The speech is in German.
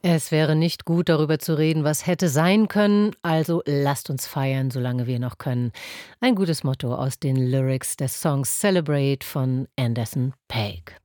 Es wäre nicht gut, darüber zu reden, was hätte sein können, also lasst uns feiern, solange wir noch können. Ein gutes Motto aus den Lyrics des Songs Celebrate von Anderson .Paak.